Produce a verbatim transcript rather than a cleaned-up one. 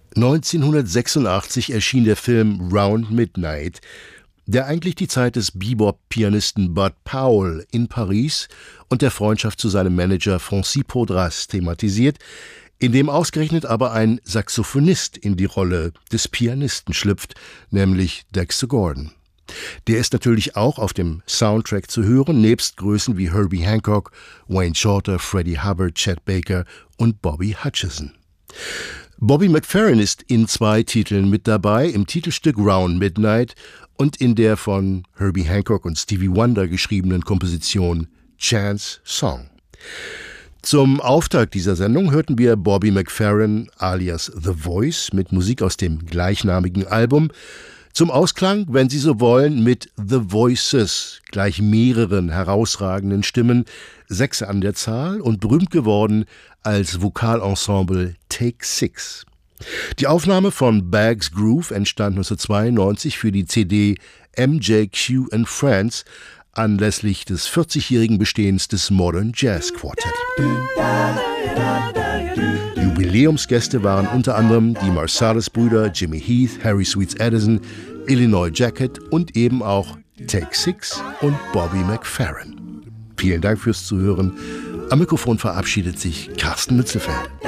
neunzehnhundertsechsundachtzig erschien der Film Round Midnight, der eigentlich die Zeit des Bebop-Pianisten Bud Powell in Paris und der Freundschaft zu seinem Manager Francis Podras thematisiert, in dem ausgerechnet aber ein Saxophonist in die Rolle des Pianisten schlüpft, nämlich Dexter Gordon. Der ist natürlich auch auf dem Soundtrack zu hören, nebst Größen wie Herbie Hancock, Wayne Shorter, Freddie Hubbard, Chet Baker und Bobby Hutcherson. Bobby McFerrin ist in zwei Titeln mit dabei, im Titelstück Round Midnight und in der von Herbie Hancock und Stevie Wonder geschriebenen Komposition Chance Song. Zum Auftakt dieser Sendung hörten wir Bobby McFerrin alias The Voice mit Musik aus dem gleichnamigen Album. Zum Ausklang, wenn Sie so wollen, mit The Voices, gleich mehreren herausragenden Stimmen, sechs an der Zahl und berühmt geworden als Vokalensemble Take Six. Die Aufnahme von Baggs Groove entstand neunzehnhundertzweiundneunzig für die C D M J Q and Friends anlässlich des vierzigjährigen Bestehens des Modern Jazz Quartet. Jubiläumsgäste waren unter anderem die Marsalis-Brüder, Jimmy Heath, Harry Sweets Addison, Illinois Jacket und eben auch Take Six und Bobby McFerrin. Vielen Dank fürs Zuhören. Am Mikrofon verabschiedet sich Carsten Mützelfeld.